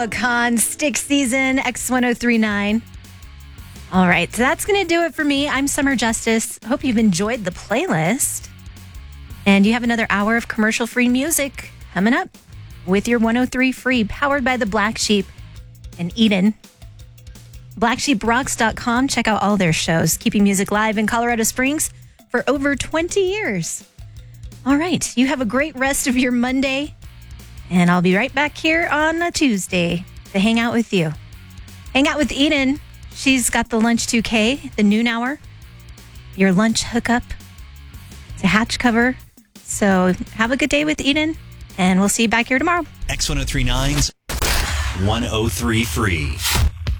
Con Stick Season X1039. All right, so that's going to do it for me. I'm Summer Justice. Hope you've enjoyed the playlist. And you have another hour of commercial-free music coming up with your 103 Free, powered by the Black Sheep and Eden. BlackSheepRocks.com. Check out all their shows, keeping music live in Colorado Springs for over 20 years. All right, you have a great rest of your Monday. And I'll be right back here on a Tuesday to hang out with you. Hang out with Eden. She's got the Lunch 2K, the noon hour, your lunch hookup, it's a hatch cover. So have a good day with Eden, and we'll see you back here tomorrow. X1039's 103 Free.